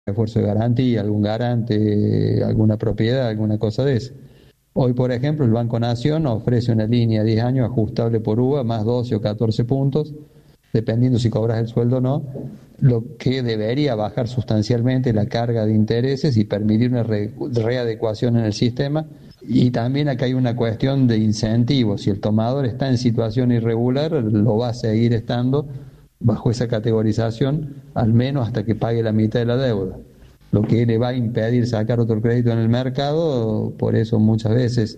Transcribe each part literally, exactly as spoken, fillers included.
refuerzo de garantía, algún garante, alguna propiedad, alguna cosa de eso. Hoy, por ejemplo, el Banco Nación ofrece una línea de diez años ajustable por U V A más doce o catorce puntos, dependiendo si cobras el sueldo o no, lo que debería bajar sustancialmente la carga de intereses y permitir una re- readecuación en el sistema. Y también acá hay una cuestión de incentivos. Si el tomador está en situación irregular, lo va a seguir estando bajo esa categorización, al menos hasta que pague la mitad de la deuda, lo que le va a impedir sacar otro crédito en el mercado. Por eso muchas veces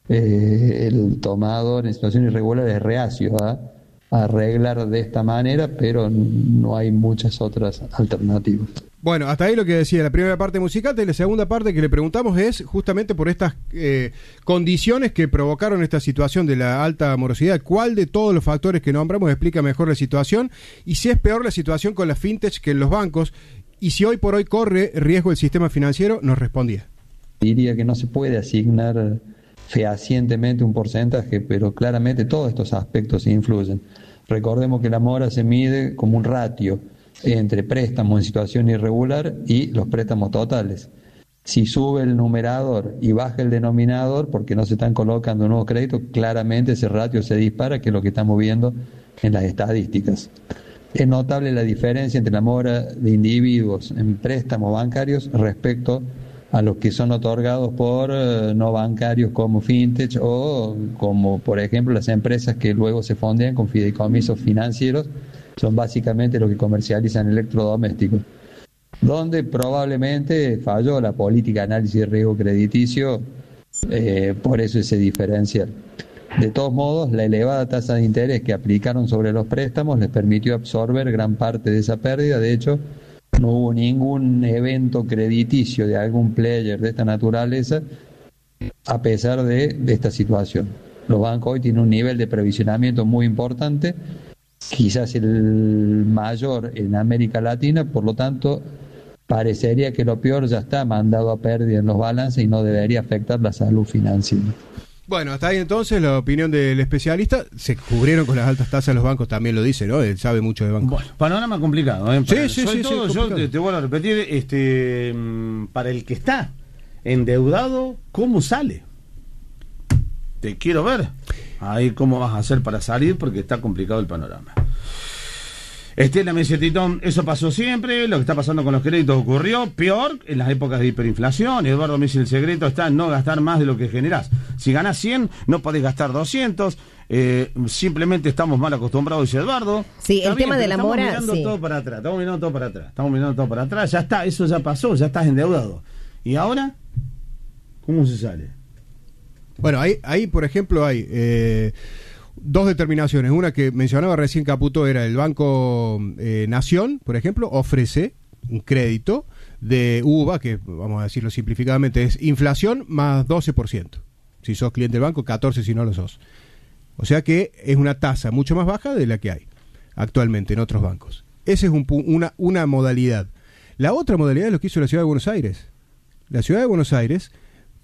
eh, el tomador en situación irregular es reacio a, a arreglar de esta manera, pero no hay muchas otras alternativas. Bueno, hasta ahí lo que decía la primera parte musical. De la segunda parte que le preguntamos es justamente por estas eh, condiciones que provocaron esta situación de la alta morosidad. ¿Cuál de todos los factores que nombramos explica mejor la situación? Y si es peor la situación con la fintech que en los bancos, y si hoy por hoy corre riesgo el sistema financiero, nos respondía. Diría que no se puede asignar fehacientemente un porcentaje, pero claramente todos estos aspectos influyen. Recordemos que la mora se mide como un ratio entre préstamos en situación irregular y los préstamos totales. Si sube el numerador y baja el denominador porque no se están colocando nuevos créditos, claramente ese ratio se dispara, que es lo que estamos viendo en las estadísticas. Es notable la diferencia entre la mora de individuos en préstamos bancarios respecto a los que son otorgados por eh, no bancarios como fintech o como, por ejemplo, las empresas que luego se fondean con fideicomisos financieros. Son básicamente los que comercializan electrodomésticos, donde probablemente falló la política de análisis de riesgo crediticio, eh, por eso ese diferencial. De todos modos, la elevada tasa de interés que aplicaron sobre los préstamos les permitió absorber gran parte de esa pérdida. De hecho, no hubo ningún evento crediticio de algún player de esta naturaleza a pesar de, de esta situación. Los bancos hoy tienen un nivel de previsionamiento muy importante, quizás el mayor en América Latina, por lo tanto parecería que lo peor ya está mandado a pérdida en los balances y no debería afectar la salud financiera. Bueno, hasta ahí entonces la opinión del especialista. Se cubrieron con las altas tasas los bancos, también lo dice, ¿no? Él sabe mucho de bancos. Bueno, panorama complicado, ¿eh? Sí, sí, sí, todo, sí, yo te, te vuelvo a repetir, este, para el que está endeudado, ¿cómo sale? Te quiero ver. Ahí cómo vas a hacer para salir, porque está complicado el panorama. Estela me dice, Titón, eso pasó siempre, lo que está pasando con los créditos ocurrió, peor en las épocas de hiperinflación. Eduardo me dice, el secreto está en no gastar más de lo que generás. Si ganás cien, no podés gastar doscientos, eh, simplemente estamos mal acostumbrados, dice Eduardo. Sí, está el bien, tema de la estamos mora, mirando sí. todo para atrás, estamos mirando todo para atrás, estamos mirando todo para atrás, ya está, eso ya pasó, ya estás endeudado. ¿Y ahora? ¿Cómo se sale? Bueno, ahí, ahí por ejemplo, hay eh, dos determinaciones. Una que mencionaba recién Caputo era el Banco eh, Nación, por ejemplo, ofrece un crédito de U V A, que vamos a decirlo simplificadamente, es inflación más doce por ciento. Si sos cliente del banco, catorce por ciento si no lo sos. O sea que es una tasa mucho más baja de la que hay actualmente en otros bancos. Esa es un, una, una modalidad. La otra modalidad es lo que hizo la Ciudad de Buenos Aires. La Ciudad de Buenos Aires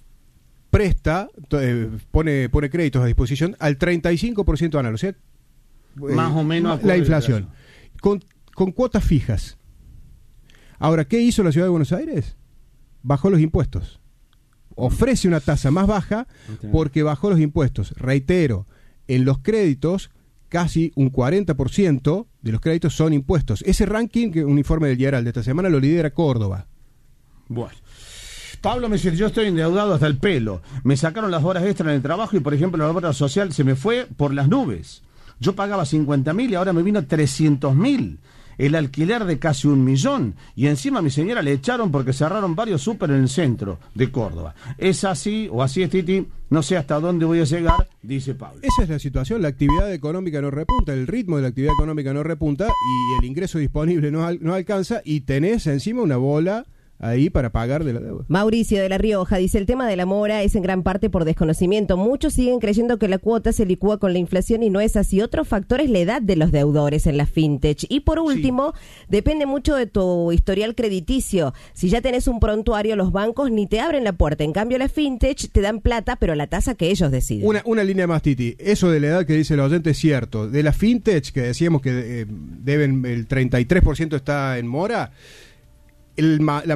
presta, eh, pone, pone créditos a disposición al treinta y cinco por ciento anual, o sea, más eh, o menos la inflación, con, con cuotas fijas. Ahora, ¿qué hizo la Ciudad de Buenos Aires? Bajó los impuestos. Ofrece una tasa más baja porque bajó los impuestos. Reitero, en los créditos, casi un cuarenta por ciento de los créditos son impuestos. Ese ranking, que un informe del Diaral de esta semana, lo lidera Córdoba. Bueno. Pablo me dice, yo estoy endeudado hasta el pelo. Me sacaron las horas extras en el trabajo y, por ejemplo, la obra social se me fue por las nubes. Yo pagaba cincuenta mil y ahora me vino trescientos mil. El alquiler de casi un millón. Y encima a mi señora le echaron porque cerraron varios súper en el centro de Córdoba. Es así, o así es, Titi. No sé hasta dónde voy a llegar, dice Pablo. Esa es la situación. La actividad económica no repunta, el ritmo de la actividad económica no repunta y el ingreso disponible no, al, no alcanza y tenés encima una bola ahí para pagar de la deuda. Mauricio de La Rioja dice, el tema de la mora es en gran parte por desconocimiento. Muchos siguen creyendo que la cuota se licúa con la inflación y no es así. Otro factor es la edad de los deudores en la fintech. Y por último, sí, depende mucho de tu historial crediticio. Si ya tenés un prontuario, los bancos ni te abren la puerta. En cambio, la fintech te dan plata, pero la tasa que ellos deciden. Una, una línea más, Titi. Eso de la edad que dice el oyente es cierto. De la fintech, que decíamos que eh, deben el treinta y tres por ciento está en mora, el, la